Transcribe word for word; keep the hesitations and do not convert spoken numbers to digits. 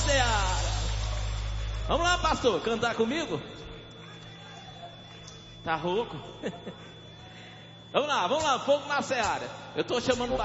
seara. Vamos lá, pastor, cantar comigo? Tá rouco? Vamos lá, vamos lá, fogo na seara. Eu tô chamando